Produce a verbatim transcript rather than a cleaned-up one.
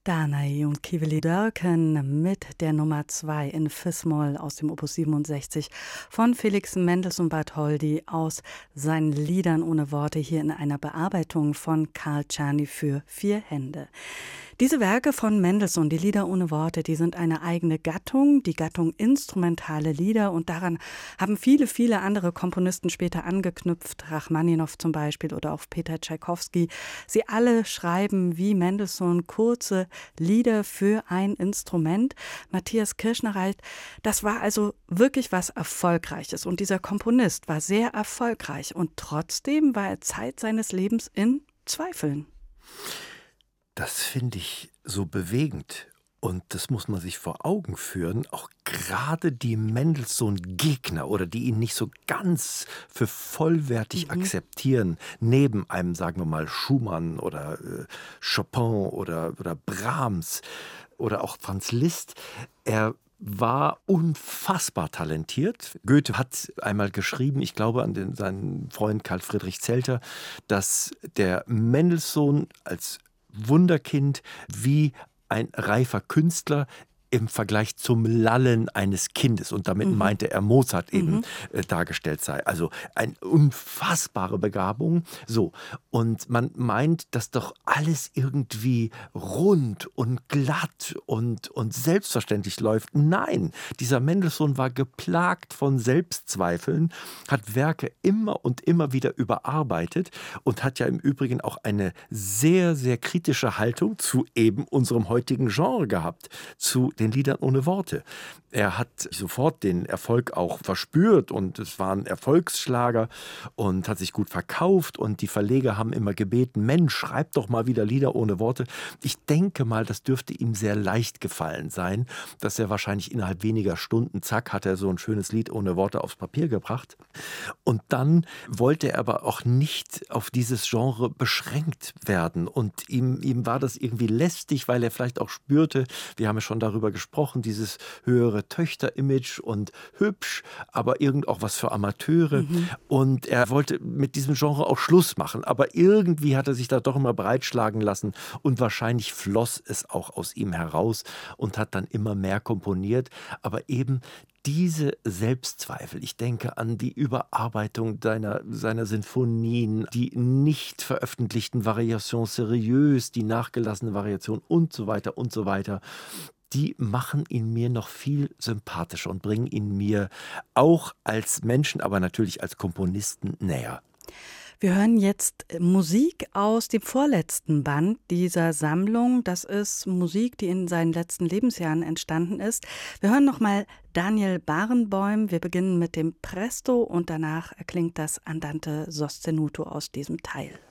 Danae und Kiveli Dörken mit der Nummer zwei in Fis-Moll aus dem Opus siebenundsechzig von Felix Mendelssohn Bartholdy aus seinen Liedern ohne Worte hier in einer Bearbeitung von Karl Czerny für vier Hände. Diese Werke von Mendelssohn, die Lieder ohne Worte, die sind eine eigene Gattung, die Gattung instrumentale Lieder, und daran haben viele, viele andere Komponisten später angeknüpft, Rachmaninow zum Beispiel oder auch Peter Tschaikowski. Sie alle schreiben wie Mendelssohn kurze Lieder für ein Instrument. Matthias Kirschner-Reit, das war also wirklich was Erfolgreiches, und dieser Komponist war sehr erfolgreich, und trotzdem war er Zeit seines Lebens in Zweifeln. Das finde ich so bewegend, und das muss man sich vor Augen führen. Auch gerade die Mendelssohn-Gegner oder die ihn nicht so ganz für vollwertig mhm. akzeptieren, neben einem, sagen wir mal, Schumann oder äh, Chopin oder, oder Brahms oder auch Franz Liszt, er war unfassbar talentiert. Goethe hat einmal geschrieben, ich glaube an den, seinen Freund Karl Friedrich Zelter, dass der Mendelssohn als Wunderkind wie ein reifer Künstler im Vergleich zum Lallen eines Kindes, und damit mhm. meinte er Mozart eben, mhm. äh, dargestellt sei. Also eine unfassbare Begabung. So, und man meint, dass doch alles irgendwie rund und glatt und, und selbstverständlich läuft. Nein, dieser Mendelssohn war geplagt von Selbstzweifeln, hat Werke immer und immer wieder überarbeitet und hat ja im Übrigen auch eine sehr, sehr kritische Haltung zu eben unserem heutigen Genre gehabt, zu den Liedern ohne Worte. Er hat sofort den Erfolg auch verspürt, und es waren Erfolgsschlager und hat sich gut verkauft, und die Verleger haben immer gebeten, Mensch, schreib doch mal wieder Lieder ohne Worte. Ich denke mal, das dürfte ihm sehr leicht gefallen sein, dass er wahrscheinlich innerhalb weniger Stunden, zack, hat er so ein schönes Lied ohne Worte aufs Papier gebracht. Und dann wollte er aber auch nicht auf dieses Genre beschränkt werden, und ihm, ihm war das irgendwie lästig, weil er vielleicht auch spürte, wir haben ja schon darüber gesprochen, dieses höhere Töchter-Image und hübsch, aber irgend auch was für Amateure. Mhm. Und er wollte mit diesem Genre auch Schluss machen. Aber irgendwie hat er sich da doch immer breitschlagen lassen, und wahrscheinlich floss es auch aus ihm heraus und hat dann immer mehr komponiert. Aber eben diese Selbstzweifel, ich denke an die Überarbeitung seiner, seiner Sinfonien, die nicht veröffentlichten Variations sérieuses, die nachgelassene Variation und so weiter und so weiter, die machen ihn mir noch viel sympathischer und bringen ihn mir auch als Menschen, aber natürlich als Komponisten näher. Wir hören jetzt Musik aus dem vorletzten Band dieser Sammlung. Das ist Musik, die in seinen letzten Lebensjahren entstanden ist. Wir hören nochmal Daniel Barenboim. Wir beginnen mit dem Presto, und danach erklingt das Andante sostenuto aus diesem Teil.